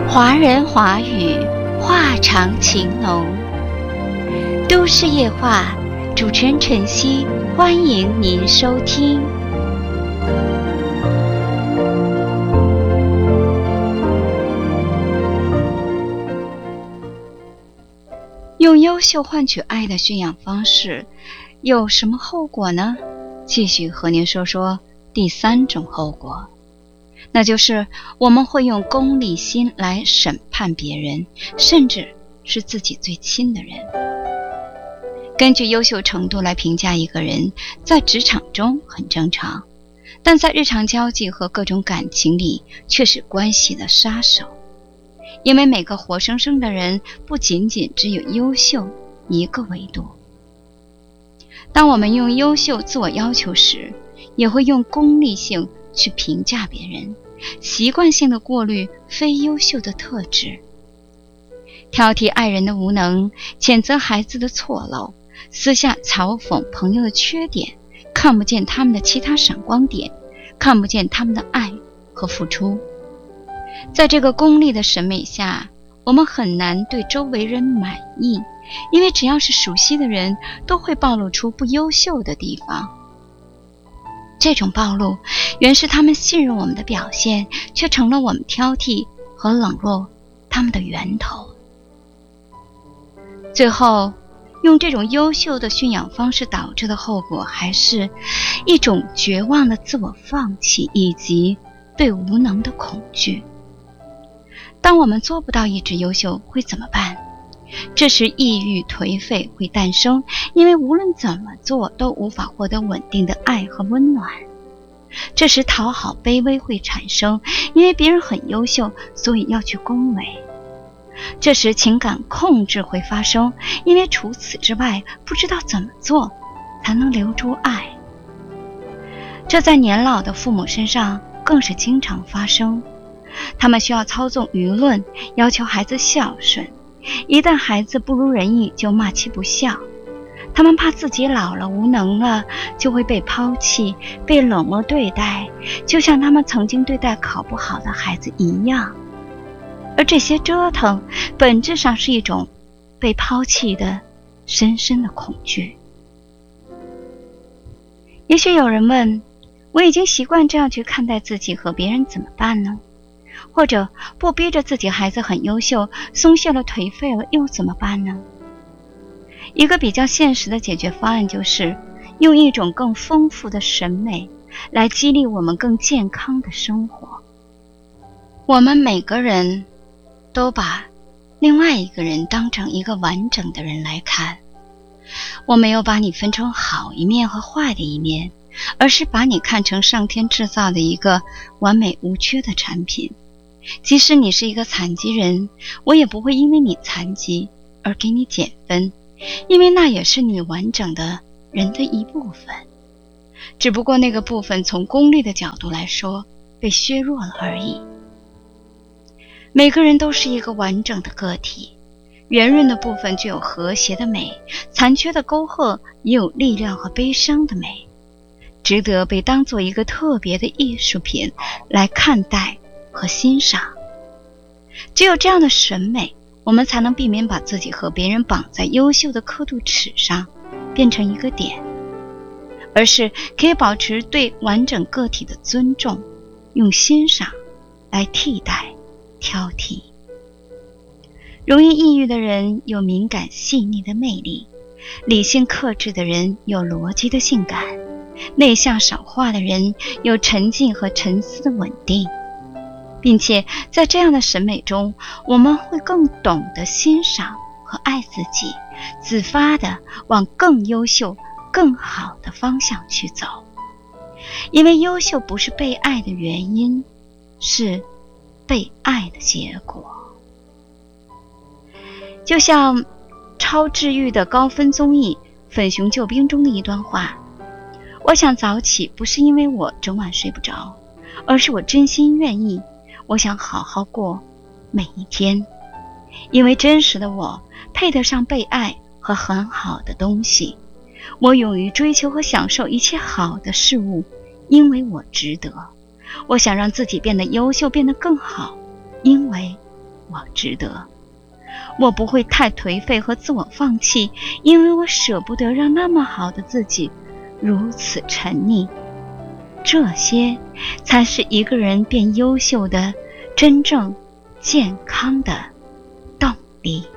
华人华语，话长情浓。都市夜话，主持人晨曦，欢迎您收听。用优秀换取爱的驯养方式有什么后果呢？继续和您说说第三种后果，那就是我们会用功利心来审判别人，甚至是自己最亲的人。根据优秀程度来评价一个人，在职场中很正常，但在日常交际和各种感情里却是关系的杀手。因为每个活生生的人不仅仅只有优秀一个维度。当我们用优秀自我要求时，也会用功利性去评价别人，习惯性的过滤非优秀的特质，挑剔爱人的无能，谴责孩子的错漏，私下嘲讽朋友的缺点，看不见他们的其他闪光点，看不见他们的爱和付出。在这个功利的审美下，我们很难对周围人满意，因为只要是熟悉的人，都会暴露出不优秀的地方。这种暴露原是他们信任我们的表现，却成了我们挑剔和冷落他们的源头。最后，用这种优秀的驯养方式导致的后果，还是一种绝望的自我放弃，以及对无能的恐惧。当我们做不到一直优秀，会怎么办？这时抑郁颓废会诞生，因为无论怎么做都无法获得稳定的爱和温暖。这时讨好卑微会产生，因为别人很优秀，所以要去恭维。这时情感控制会发生，因为除此之外不知道怎么做才能留住爱。这在年老的父母身上更是经常发生。他们需要操纵舆论，要求孩子孝顺，一旦孩子不如人意就骂其不孝。他们怕自己老了无能了，就会被抛弃，被冷漠对待，就像他们曾经对待考不好的孩子一样。而这些折腾本质上是一种被抛弃的深深的恐惧。也许有人问，我已经习惯这样去看待自己和别人，怎么办呢？或者不逼着自己孩子很优秀，松懈了颓废了，又怎么办呢？一个比较现实的解决方案就是用一种更丰富的审美来激励我们更健康的生活。我们每个人都把另外一个人当成一个完整的人来看，我没有把你分成好一面和坏的一面，而是把你看成上天制造的一个完美无缺的产品。即使你是一个残疾人，我也不会因为你残疾而给你减分，因为那也是你完整的人的一部分，只不过那个部分从功利的角度来说被削弱了而已。每个人都是一个完整的个体，圆润的部分具有和谐的美，残缺的沟壑也有力量和悲伤的美，值得被当作一个特别的艺术品来看待和欣赏。只有这样的审美，我们才能避免把自己和别人绑在优秀的刻度尺上，变成一个点，而是可以保持对完整个体的尊重，用欣赏来替代挑剔。容易抑郁的人有敏感细腻的魅力，理性克制的人有逻辑的性感，内向少话的人有沉静和沉思的稳定。并且在这样的审美中，我们会更懂得欣赏和爱自己，自发地往更优秀更好的方向去走。因为优秀不是被爱的原因，是被爱的结果。就像超治愈的高分综艺《粉熊救兵》中的一段话，我想早起不是因为我整晚睡不着，而是我真心愿意，我想好好过每一天，因为真实的我配得上被爱和很好的东西，我勇于追求和享受一切好的事物，因为我值得。我想让自己变得优秀，变得更好，因为我值得。我不会太颓废和自我放弃，因为我舍不得让那么好的自己如此沉溺。这些才是一个人变优秀的真正健康的动力。